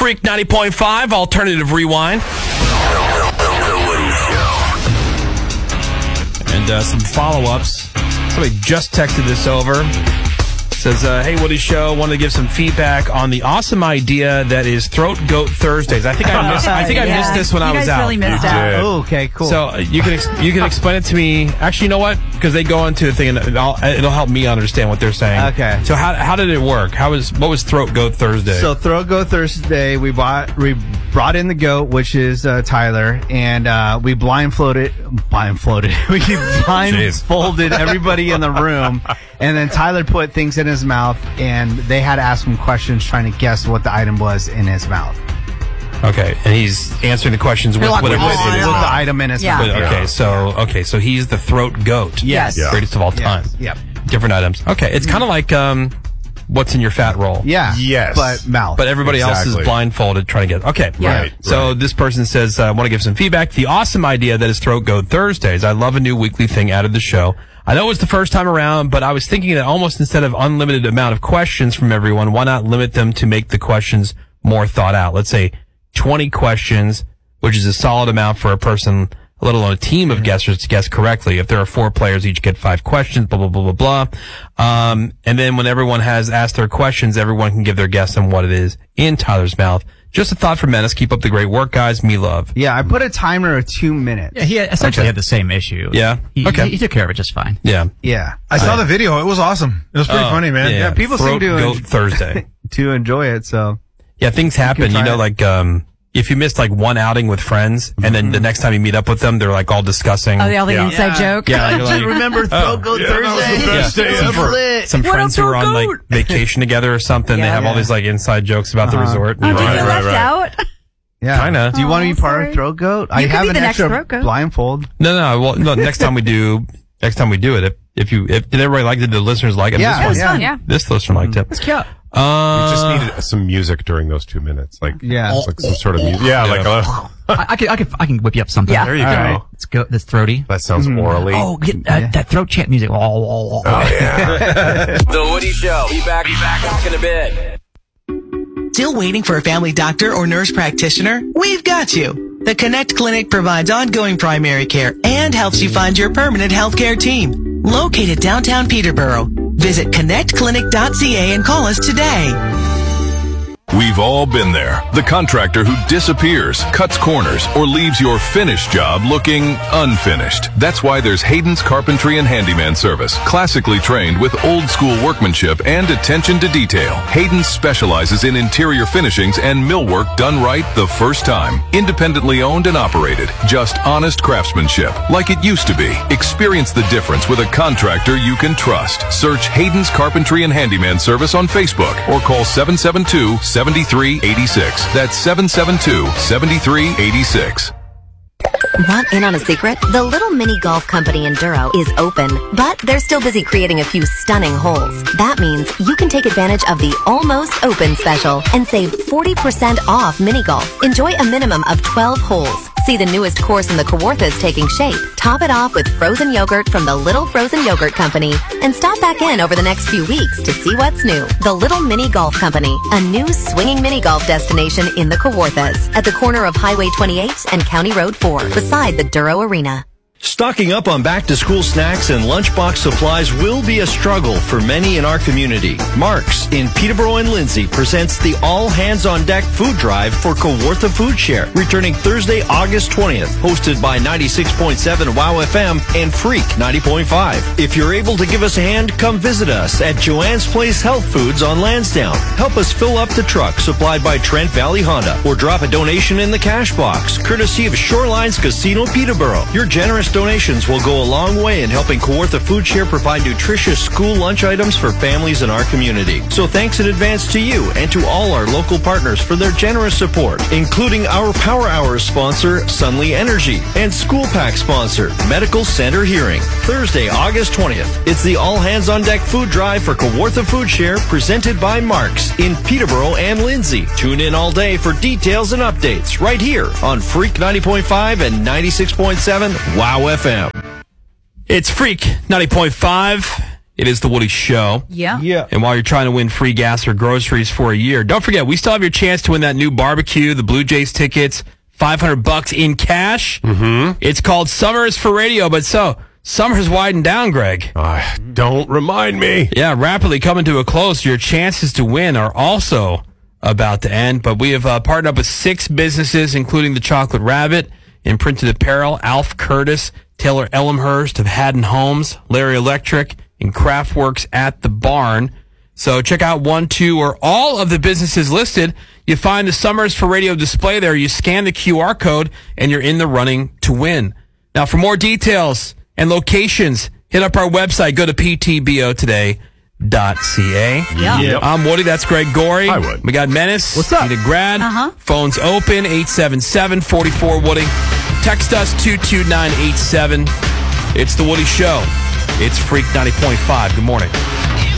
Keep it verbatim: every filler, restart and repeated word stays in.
Freak ninety point five, Alternative Rewind. The Woody Show. And uh, some follow-ups. Somebody just texted this over. Says, uh, hey, Woody Show, wanted to give some feedback on the awesome idea that is Throat Goat Thursdays. I think I missed, I think I Yeah. missed this when you I was guys out. really missed out. Oh, okay, cool. So uh, you can ex- you can explain it to me. Actually, you know what? Because they go into the thing, and I'll, it'll help me understand what they're saying. Okay. So how how did it work? How was what was Throat Goat Thursday? So Throat Goat Thursday, we bought we brought in the goat, which is uh, Tyler, and uh, we blindfolded blindfolded. we blindfolded everybody in the room, and then Tyler put things in his mouth, and they had to ask him questions trying to guess what the item was in his mouth. Okay, and he's answering the questions with like, whatever oh, it is. yeah. With the item in his Yeah. mouth. But, okay, so okay, so he's the Throat Goat. Yes. Yeah. Greatest of all time. Yes. Yep. Different items. Okay, it's kind of like um, what's in your fat roll. Yeah. Yes. But mouth. But everybody else Exactly. is blindfolded trying to get. Okay. Yeah. Right, So right. this person says, I uh, want to give some feedback. The awesome idea that is Throat Goat Thursdays. I love a new weekly thing added to the show. I know it was the first time around, but I was thinking that almost instead of unlimited amount of questions from everyone, why not limit them to make the questions more thought out? Let's say twenty questions, which is a solid amount for a person, let alone a team of guessers to guess correctly. If there are four players, each get five questions, blah, blah, blah, blah, blah. Um, and then when everyone has asked their questions, everyone can give their guess on what it is in Tyler's mouth. Just a thought for Menace. Keep up the great work, guys. Me love. yeah, I put a timer of two minutes. Yeah, he essentially Okay. had the same issue. Yeah? He, Okay. he, he took care of it just fine. Yeah. Yeah. I saw the video. It was awesome. It was pretty Oh, funny, man. Yeah, people seem Throat to Goat enjoy- Thursday. To enjoy it, so. Yeah, things happen. try You know, it. like, um, if you missed like one outing with friends and then the next time you meet up with them, they're like all discussing. Oh, the, all the Yeah. inside joke? Yeah, you're like, remember Throat Goat yeah, that was the best day some, ever. Lit. some What friends up, who are on like Goat? vacation together or something. They Yeah. have all Yeah. these like inside jokes about the Uh-huh. resort. Oh, And did you you're feel like, right, left right. out? Yeah. Kinda. Do you want to Oh, be part sorry. of Throat Goat? I You could have be an the next extra Throat Goat. blindfold. no, no. Well, no. Next time we do, next time we do it, if, if you, if did everybody like it? Did the listeners like it? Yeah, this, one, yeah. Yeah. this listener liked it. It's cute. Uh, You just needed some music during those two minutes, like Yeah. like some sort of music. Yeah, like a, I, I can I can I can whip you up something. Yeah. there you All go. right. Let's go. That's throaty. That sounds orally. Oh, get uh, that throat chant music. Oh, oh, oh. The Woody Show. Be back, be back, back in a bit. Still waiting for a family doctor or nurse practitioner? We've got you. The Connect Clinic provides ongoing primary care and helps you find your permanent healthcare team. Located downtown Peterborough. Visit connect clinic dot c a and call us today. We've all been there. The contractor who disappears, cuts corners, or leaves your finished job looking unfinished. That's why there's Hayden's Carpentry and Handyman Service. Classically trained with old school workmanship and attention to detail. Hayden's specializes in interior finishings and millwork done right the first time. Independently owned and operated. Just honest craftsmanship, like it used to be. Experience the difference with a contractor you can trust. Search Hayden's Carpentry and Handyman Service on Facebook or call seven seven two, seven three eight six. That's seven seven two, seven three eight six. Want in on a secret? The Little Mini Golf Company in Duro is open, but they're still busy creating a few stunning holes. That means you can take advantage of the Almost Open special and save forty percent off mini golf. Enjoy a minimum of twelve holes. See the newest course in the Kawarthas taking shape. Top it off with frozen yogurt from the Little Frozen Yogurt Company. And stop back in over the next few weeks to see what's new. The Little Mini Golf Company, a new swinging mini golf destination in the Kawarthas at the corner of Highway twenty-eight and County Road four, beside the Duro Arena. Stocking up on back-to-school snacks and lunchbox supplies will be a struggle for many in our community. Mark's in Peterborough and Lindsay presents the All Hands on Deck food drive for Kawartha Food Share, returning Thursday, August twentieth, hosted by ninety-six point seven WOW F M and Freak ninety point five. If you're able to give us a hand, come visit us at Joanne's Place Health Foods on Lansdowne. Help us fill up the truck supplied by Trent Valley Honda, or drop a donation in the cash box, courtesy of Shorelines Casino Peterborough. Your generous donations will go a long way in helping Kawartha Food Share provide nutritious school lunch items for families in our community. So thanks in advance to you and to all our local partners for their generous support, including our Power Hours sponsor, Sunly Energy, and School Pack sponsor, Medical Center Hearing. Thursday, August twentieth, it's the All Hands on Deck food drive for Kawartha Food Share, presented by Mark's in Peterborough and Lindsay. Tune in all day for details and updates right here on Freak ninety point five and ninety-six point seven WOW F M. It's Freak ninety point five. It is the Woody Show. Yeah. Yeah. And while you're trying to win free gas or groceries for a year, don't forget, we still have your chance to win that new barbecue, the Blue Jays tickets, five hundred bucks in cash. Mm-hmm. It's called Summer is for Radio, but so, summer's winding down, Greg. Uh, don't remind me. Yeah, rapidly coming to a close. Your chances to win are also about to end, but we have uh, partnered up with six businesses, including the Chocolate Rabbit, Imprinted Apparel, Alf Curtis, Taylor Elmhurst of Haddon Homes, Larry Electric, and Craftworks at the Barn. So check out one, two, or all of the businesses listed. You find the Summers for Radio display there. You scan the Q R code, and you're in the running to win. Now, for more details and locations, hit up our website. Go to p t b o today dot c a. Yeah. Yep. I'm Woody. That's Greg Gorey. Hi, Wood. We got Menace. What's up? Need a grad. Uh-huh. Phones open, eight seven seven, four four, Woody. Text us, two two nine eight seven. It's the Woody Show. It's Freak ninety point five. Good morning.